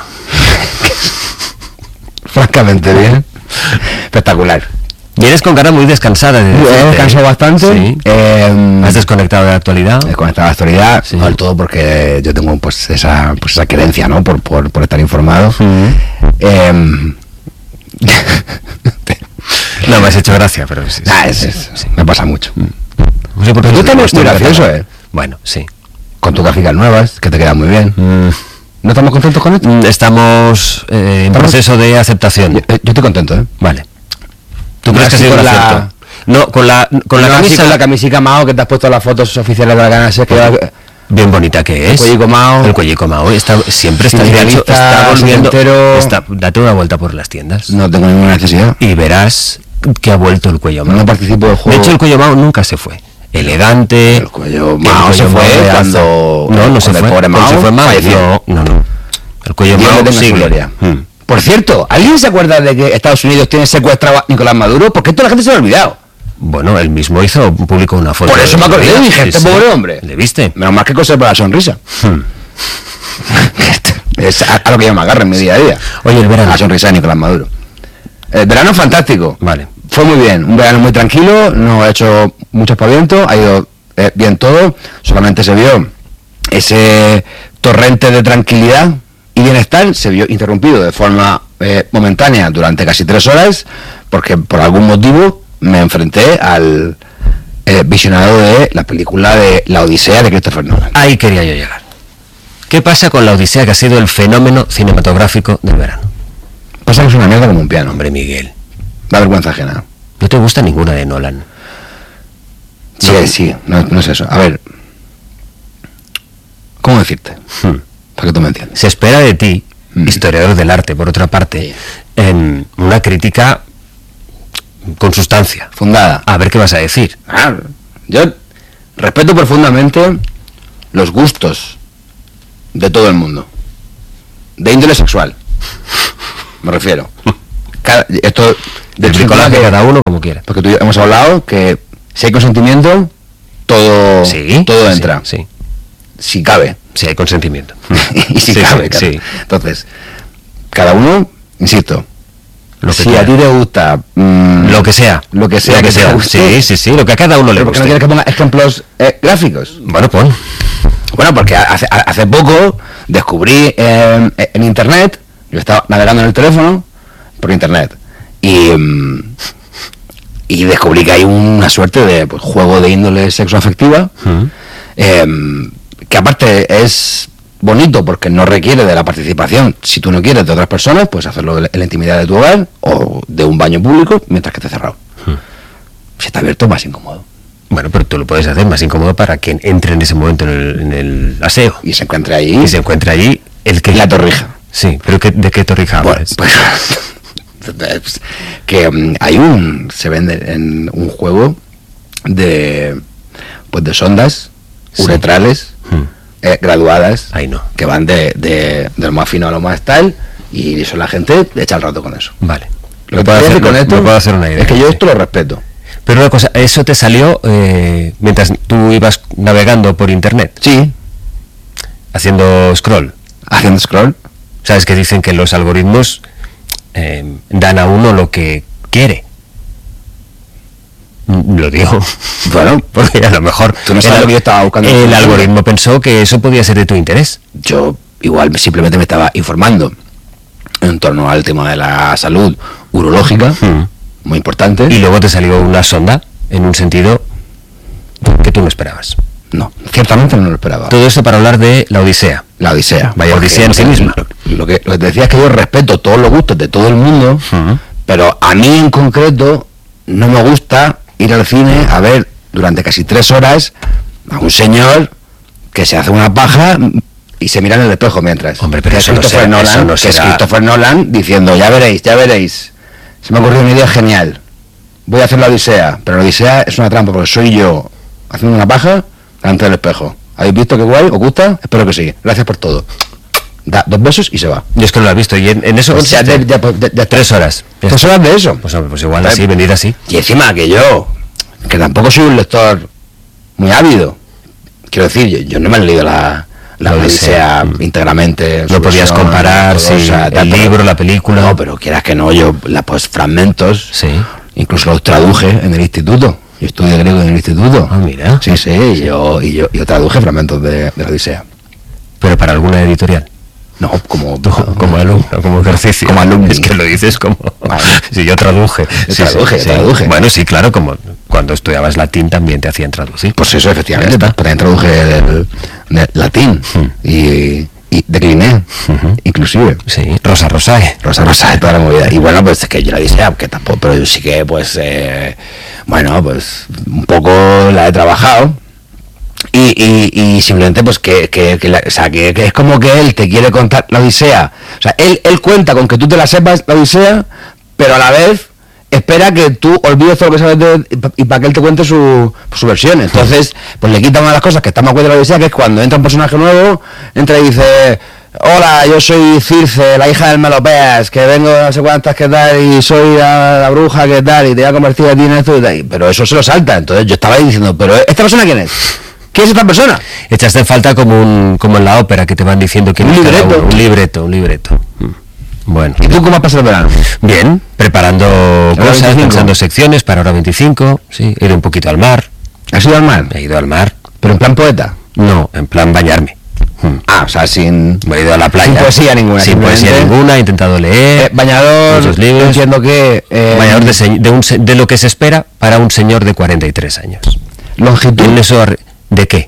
Francamente bien. Espectacular. Vienes con cara muy descansada. de He decirte, descansado ¿eh? bastante. Sí. eh, ¿Has desconectado de la actualidad? he desconectado la actualidad, Sí. no del todo porque yo tengo pues esa pues esa querencia, ¿no? Por, por, por estar informado. Eh, No, me has hecho gracia, pero sí. sí, nah, es- sí, es- sí. me pasa mucho. No sé por qué Pero tú te también gusta muy la gracioso, verdad. ¿eh? Bueno, sí. Con tus gráficas nuevas, que te quedan muy bien. Mm, ¿No estamos contentos con esto? mm, Estamos eh, en Estamos- proceso de aceptación. Yo, yo estoy contento, ¿eh? Vale. ¿Tú No crees que ha así sido un con la- acierto? No, con la, con la No, así camisa con la camisica Mao, que te has puesto las fotos oficiales de la gana, que lleva bien bonita que es. cuellico Mao. El cuellico Mao está, siempre está Sindicalista, hecho, está volviendo. setentero. Está, date una vuelta por las tiendas No tengo ninguna necesidad. y verás que ha vuelto el cuello Mao. No participo del De juego. hecho, el cuello Mao nunca se fue. Elegante. El cuello el Mao cuello se fue de cuando- No, no se cuando el fue. pobre Cuando Mao se fue Mao. falleció. No, no, no. El cuello Dios Mao le tenga su sigue. gloria. Hmm. Por cierto, ¿alguien se acuerda de que Estados Unidos tiene secuestrado a Nicolás Maduro? Porque esto la gente se lo ha olvidado. Bueno, él mismo hizo, publicó una foto. Por eso me de- acordé y dije, Sí, este sí. pobre hombre. ¿Le viste? Menos mal que conserva la sonrisa. Hmm. Es a, a lo que yo me agarro en mi día a día. Oye, el verano. La sonrisa de Nicolás Maduro. El verano fantástico. Vale. Fue muy bien, un verano muy tranquilo, no he hecho mucho espaviento, ha ido eh, bien todo, solamente se vio ese torrente de tranquilidad y bienestar, se vio interrumpido de forma eh, momentánea durante casi tres horas, porque por algún motivo me enfrenté al eh, visionado de la película de La Odisea de Christopher Nolan. Ahí quería yo llegar. ¿Qué pasa con La Odisea, que ha sido el fenómeno cinematográfico del verano? Pasa que es una mierda como un piano, Hombre, Miguel, da vergüenza ajena. no te gusta ninguna de Nolan. Sí, sí, no, no es eso. A ver, ¿Cómo decirte? Hmm. Para que tú me entiendas. Se espera de ti, hmm. historiador del arte, por otra parte, sí. en una crítica con sustancia. Fundada. A ver qué vas a decir. Ah, yo respeto profundamente los gustos de todo el mundo. De índole sexual. Me refiero. Cada, esto de bricolaje cada uno como quiera. Porque tú y yo hemos hablado que si hay consentimiento, todo, sí, todo entra. Sí, sí. Si cabe. Si hay consentimiento. y si sí, cabe, sí, claro. sí. Entonces, cada uno, insisto, lo que si quiera. a ti te gusta mmm, lo que sea, lo que sea, lo que, que sea. Guste, sí, sí, sí, lo que a cada uno le guste. ¿Por qué no quieres que ponga ejemplos eh, gráficos? Bueno, pon. Bueno, porque hace, hace poco descubrí eh, en internet, yo estaba navegando en el teléfono por internet y, y descubrí que hay una suerte de pues, juego de índole sexoafectiva uh-huh. eh, que aparte es bonito porque no requiere de la participación, si tú no quieres, de otras personas, puedes hacerlo en la intimidad de tu hogar o de un baño público mientras que esté cerrado. Uh-huh. Si está abierto, más incómodo. Bueno, pero tú lo puedes hacer más incómodo para quien entre en ese momento en el, en el aseo. Y se encuentre allí. Y se encuentre allí el que... La torrija. Sí, pero ¿qué, ¿de qué torrija hablas? Pues, pues, que um, hay un... Se vende en un juego de... Pues de sondas sí. uretrales hmm. eh, graduadas. Ahí no. Que van de, de, de lo más fino a lo más tal. Y eso la gente echa el rato con eso. Vale. Lo que puedo hacer con esto puedo hacer una idea, es que yo sí. esto lo respeto. Pero una cosa, ¿eso te salió eh, mientras tú ibas navegando por internet? Sí. Haciendo scroll. Haciendo scroll. Sabes que dicen que los algoritmos eh, dan a uno lo que quiere. Lo digo. Bueno, porque a lo mejor tú no sabes lo que yo estaba buscando. El algoritmo pensó que eso podía ser de tu interés. Yo igual simplemente me estaba informando en torno al tema de la salud urológica. Hmm. Muy importante. Y luego te salió una sonda en un sentido que tú no esperabas. No, ciertamente no lo esperaba. Todo esto para hablar de la Odisea. La Odisea. Vaya Odisea en sí misma. Lo, lo, que, lo que te decía es que yo respeto todos los gustos de todo el mundo, uh-huh. pero a mí en concreto no me gusta ir al cine a ver durante casi tres horas a un señor que se hace una paja y se mira en el espejo mientras. Hombre, pero que eso, no será, Nolan, eso no que será... es Christopher Nolan diciendo, ya veréis, ya veréis. Se me ha ocurrido una idea genial. Voy a hacer la Odisea, pero la Odisea es una trampa porque soy yo haciendo una paja delante del espejo. ¿Habéis visto qué guay? ¿Os gusta? Espero que sí. Gracias por todo. Da dos besos y se va. Yo es que no lo he visto y en, en eso... O sea, de, de, de, de, tres horas. ¿Tres horas de eso? Pues, pues igual así, venir así. Y encima que yo, que tampoco soy un lector muy ávido. Quiero decir, yo, yo no me he leído la... La Odisea mm. íntegramente. No podías comparar sí, o sea, el libro, pero, la película. No, pero quieras que no, yo la pues fragmentos, sí. incluso los traduje en el instituto. Yo estudié griego en el instituto. Ah, mira. Sí, sí, y yo, y yo, yo traduje fragmentos de, de la Odisea. ¿Pero para alguna editorial? No, como... No, como alumno, como ejercicio. Como alumno. Es que lo dices como... Vale. Si yo traduje. Yo sí, traduje, sí, traduje. Bueno, sí, claro, como cuando estudiabas latín también te hacían traducir. Pues eso, efectivamente. Pues también traduje del, del latín. Hmm. Y... y decliné, uh-huh. inclusive. Sí, Rosa Rosae. Rosa Rosae, toda la movida. Y bueno, pues es que yo la dije, que tampoco, pero yo sí que, pues, eh, bueno, pues un poco la he trabajado. Y, y, y simplemente, pues, que, que, que, la, o sea, que, que es como que él te quiere contar la Odisea. O sea, él, él cuenta con que tú te la sepas, la Odisea, pero a la vez espera que tú olvides todo lo que sabes de, y, y para que él te cuente su, su versión. Entonces, pues le quita una de las cosas que está más cuenta de la Odisea, que es cuando entra un personaje nuevo, entra y dice, hola, yo soy Circe, la hija del Melopeas, que vengo de no sé cuántas que tal, y soy la, la bruja que tal, y te voy a convertir a ti en esto y tal. Pero eso se lo salta. Entonces yo estaba ahí diciendo, pero ¿esta persona quién es? ¿Quién es esta persona? Echaste en falta como un como en la ópera, que te van diciendo quién un es libreto. Cada uno. Un libreto, un libreto. Bueno. ¿Y tú cómo has pasado el verano? Bien, preparando cosas, veinticinco. Pensando secciones para hora veinticinco, sí, he ido un poquito al mar. ¿Has ido al mar? He ido al mar. ¿Pero en plan poeta? No, en plan bañarme. Ah, o sea, sin... Me he ido a la playa. Sin poesía ninguna. Sin poesía ninguna, he intentado leer. Eh, bañador, muchos libros. Entiendo que... Eh, bañador de, se, de, un, de lo que se espera para un señor de cuarenta y tres años. ¿Longitud? En eso, ¿de qué?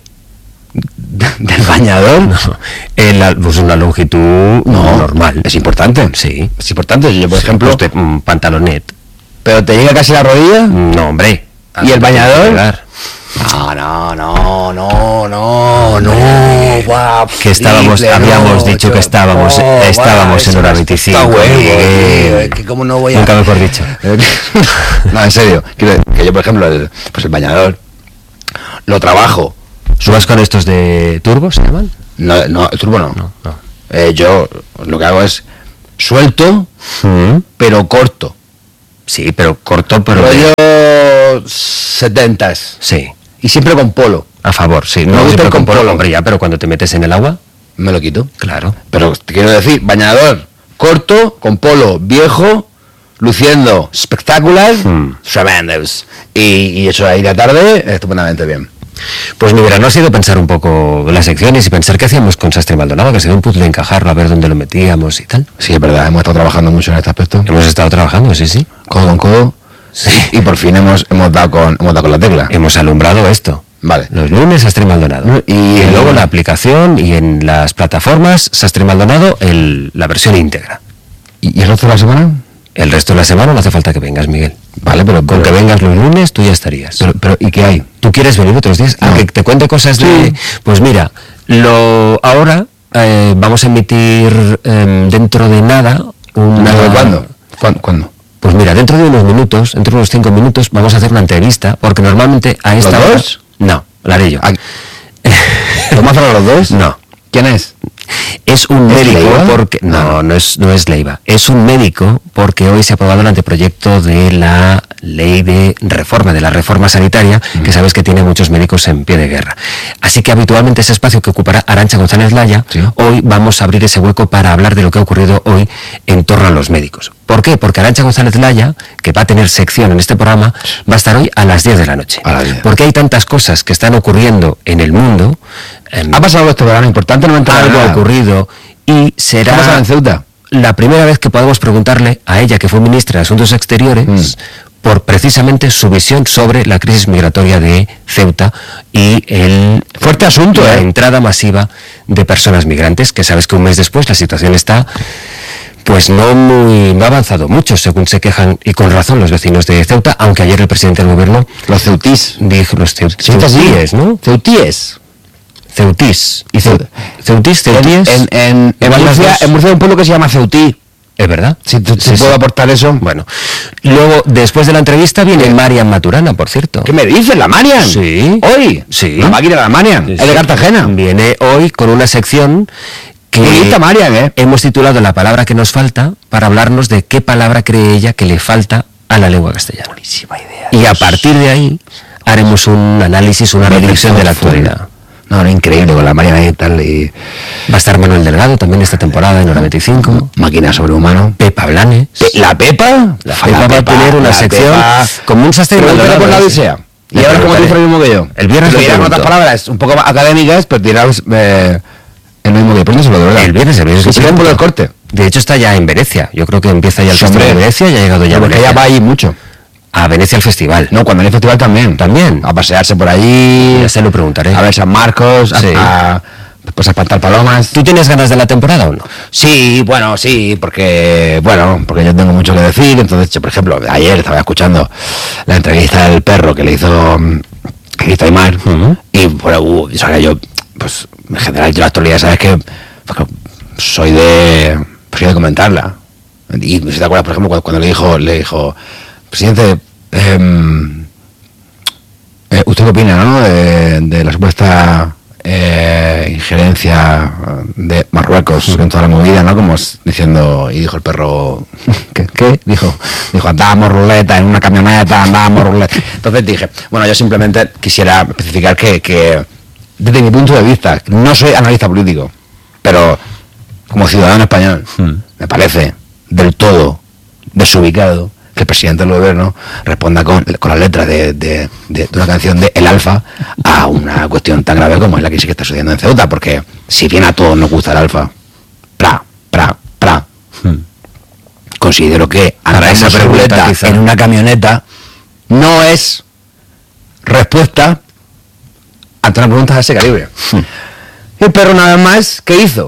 ¿Del bañador? No, en la, pues una longitud no, normal. Es importante. Sí. Es importante. Yo, por sí, ejemplo... Pues de, un pantalonet. ¿Pero te llega casi la rodilla? No, hombre. ¿Y el bañador? No, no, no, no, no, no, guau, Que estábamos, triple, habíamos no, dicho yo- que estábamos, no, estábamos va, en hora eso veinticinco. está bueno, Miguel. es que cómo no voy a... Nunca mejor dicho. No, en serio, quiero decir que yo, por ejemplo, el, pues el bañador, lo trabajo. ¿Subas con estos de turbo, se llaman? No, no, el turbo no. No, no. Eh, yo lo que hago es suelto, Mm. pero corto. Sí, pero corto, pero... Rollo setentas. Sí, Y siempre con polo. a favor, sí. Me No, gusta siempre el con con polo, polo. hombre, ya, pero cuando te metes en el agua, Me lo quito. claro. Pero te quiero decir, bañador corto, con polo viejo, luciendo espectacular, Hmm. tremendos. Y, y eso ahí la tarde, estupendamente bien. Pues mi verano ha sido pensar un poco las secciones y pensar qué hacíamos con Sastre Maldonado, que sería un puzzle encajarlo, a ver dónde lo metíamos y tal. Sí, es verdad, hemos estado trabajando mucho en este aspecto. Hemos estado trabajando, sí, sí. Codo con codo. Y por fin hemos, hemos, dado con, hemos dado con la tecla. Hemos alumbrado esto. Vale. Los lunes Sastre Maldonado. Y- Y, luego la aplicación y en las plataformas Sastre Maldonado el, la versión íntegra. ¿Y, y el resto de la semana? El resto de la semana no hace falta que vengas, Miguel. Vale, pero... Con que vengas los lunes tú ya estarías. Pero, pero ¿y qué hay? ¿Tú quieres venir otros días? A No. que te cuente cosas de... Pues mira, lo ahora eh, vamos a emitir em, dentro de nada una... ¿De cuándo? ¿Cuándo? ¿Cuándo? Pues mira, dentro de unos minutos, dentro de unos cinco minutos, vamos a hacer una entrevista, porque normalmente a esta ¿Los hora... dos? No, la haré yo. Ah, ¿Lo más a los dos? No. ¿Quién es? Es un ¿Es médico Leiva? porque... No, no es, no es Leiva. Es un médico porque hoy se ha aprobado el anteproyecto de la ley de reforma, de la reforma sanitaria, que sabes que tiene muchos médicos en pie de guerra. Así que habitualmente ese espacio que ocupará Arantxa González Laya, Sí. hoy vamos a abrir ese hueco para hablar de lo que ha ocurrido hoy en torno a los médicos. ¿Por qué? Porque Arantxa González Laya, que va a tener sección en este programa, va a estar hoy a las diez de la noche. A las diez. Porque hay tantas cosas que están ocurriendo en el mundo. em, ¿Ha pasado este verano importante? No me he enterado de algo ha nada. ocurrido y será ¿Qué ha pasado en Ceuta? la primera vez que podemos preguntarle a ella, que fue ministra de Asuntos Exteriores, Mm. por precisamente su visión sobre la crisis migratoria de Ceuta y el Fuerte asunto, la ¿eh? entrada masiva de personas migrantes, que sabes que un mes después la situación está pues no muy no ha avanzado mucho, según se quejan, y con razón, los vecinos de Ceuta, aunque ayer el presidente del gobierno Los ceutís. dijo los ceu- ¿Se dice así? ceutíes, ¿no? Ceutíes. Ceutís y ceu- ceutís, ceutíes. En, en, en, igual las Murcia, dos. en Murcia hay un pueblo que se llama Ceutí. ¿Es verdad? Si, te- Sí, si puedo sí. aportar eso. Bueno, luego, después de la entrevista, viene Marian Maturana, por cierto. ¿Qué me dices, la Marian? Sí. ¿Hoy? Sí. La máquina de la Marian. Sí, Es de sí. Cartagena. Viene hoy con una sección que Bonita Marian, ¿eh? hemos titulado La palabra que nos falta, para hablarnos de qué palabra cree ella que le falta a la lengua castellana. Buenísima idea. Y a partir de ahí haremos un análisis, una reflexión de la actualidad. No, no, increíble con la Marian ahí y tal. Y Va a estar Manuel Delgado también esta temporada en hora veinticinco. máquina sobrehumano. Pepa Blanes. Pe- ¿La Pepa? La Pepa va a tener una la sección Pepa. como un sastre Pregúntale Maldonado, por la ¿eh? Odisea. Y Le ahora como tú preguntaré. dices lo mismo que yo. El viernes lo le dirás con pregunto. otras palabras un poco más académicas, pero dirás eh, el mismo que yo. Pregúntaselo de verdad. El viernes, el viernes. Y si quieren por el corte. De hecho está ya en Venecia. Yo creo que empieza ya el Sí, festival de hombre. Venecia y ha llegado ya a Porque Venecia. ella va ahí mucho. A Venecia al festival. No, cuando en el festival también. También. A pasearse por allí. Ya se lo preguntaré. A ver San Marcos. a- Sí. A, pues a espantar palomas. ¿Tú tienes ganas de la temporada o no? Sí, bueno, sí, porque, bueno, porque yo tengo mucho que decir. Entonces, yo, por ejemplo, ayer estaba escuchando la entrevista del perro que le hizo, mm, que le hizo Aymar. Ujú. Y, bueno, uh, o sea, yo, pues, en general, yo la actualidad, sabes que pues, que soy de, soy de comentarla. Y si te acuerdas, por ejemplo, cuando, cuando le dijo, le dijo, presidente, em, eh, ¿usted qué opina, no? De, de la supuesta eh, injerencia de Marruecos en toda la movida, ¿no? Como es diciendo, y dijo el perro, ¿qué? ¿Qué? Dijo, dijo, andábamos ruleta en una camioneta, andábamos ruleta. Entonces dije, bueno, yo simplemente quisiera especificar que, que desde mi punto de vista, no soy analista político, pero como ciudadano español, me parece del todo desubicado que el presidente del gobierno responda con, con la letra de, de, de- de una canción de El Alfa a una cuestión tan grave como es la que sí que está sucediendo en Ceuta, porque si bien a todos nos gusta el Alfa, pra, pra, pra, considero que Para esa andamos pregunta, ruleta quizá. en una camioneta no es respuesta ante una pregunta de ese calibre. Y el perro nada más, ¿qué hizo?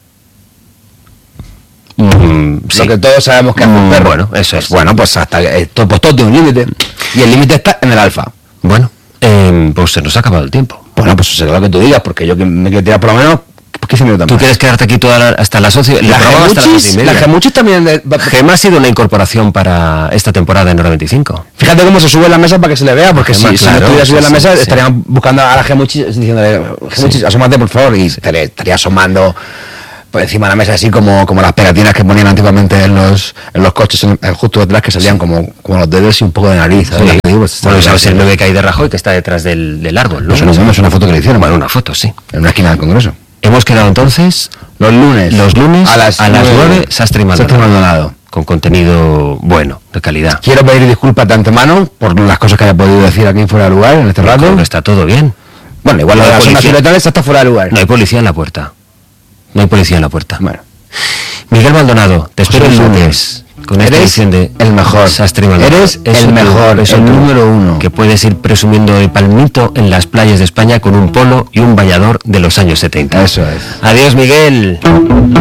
Mm, sí. Lo que todos sabemos que hace un Mm, perro. bueno, eso es. Bueno, pues hasta eh, to- pues todo tiene un límite. Y el límite está en el alfa. Bueno, Eh, pues se nos ha acabado el tiempo. Bueno, pues será lo que tú digas, porque yo que me quiero tirar por lo menos quince minutos ¿Tú más. quieres quedarte aquí toda la, hasta las once? La Gemuchis, la Gemuchis también... De... Gema ha sido una incorporación para esta temporada en Hora veinticinco. Fíjate cómo se sube la mesa para que se le vea, porque Gema, si, claro, si no estuviera subida sí, la mesa, sí, estaríamos buscando a la Gemuchis diciéndole, Gemuchis, sí. asómate por favor, y estaría, estaría asomando por encima de la mesa, así como, como las pegatinas que ponían antiguamente en los, en los coches, en, en justo detrás, que salían como, como los dedos y un poco de nariz. Sí. Sí. Digo, pues, bueno, sabes el nueve que hay de Rajoy, que está detrás del, del árbol, ¿no? Eso no es una foto que le hicieron. Bueno, una foto, sí. En una esquina del Congreso. Hemos quedado entonces los lunes, los lunes a las, a las nueve, Sastre y Maldonado, Maldonado, con contenido bueno, de calidad. Quiero pedir disculpas de antemano por las cosas que haya podido decir aquí fuera de lugar en este rato. Pero está todo bien. Bueno, igual no lo de las zonas filetales está fuera de lugar. No hay policía en la puerta. No hay policía en la puerta. Bueno. Miguel Maldonado, te espero el lunes con esta edición de el mejor. Sastre y Maldonado. Eres el tú, mejor, el tú, número uno. Que puedes ir presumiendo de palmito en las playas de España con un polo y un bañador de los años setenta. Eso es. Adiós, Miguel.